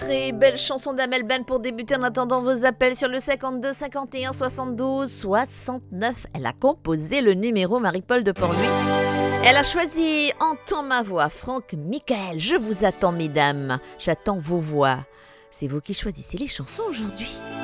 très belle chanson d'Amel Ben pour débuter en attendant vos appels sur le 52 51 72 69. Elle a composé le numéro Marie-Paul de Port-Louis. Elle a choisi Entends ma voix, Franck Michael. Je vous attends mesdames, j'attends vos voix. C'est vous qui choisissez les chansons aujourd'hui.